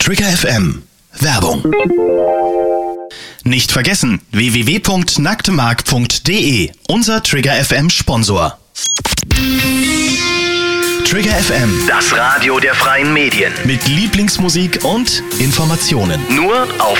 Trigger FM. Werbung. Nicht vergessen, www.nacktemark.de, unser Trigger FM Sponsor. Trigger FM, das Radio der freien Medien. mit Lieblingsmusik und Informationen. Nur auf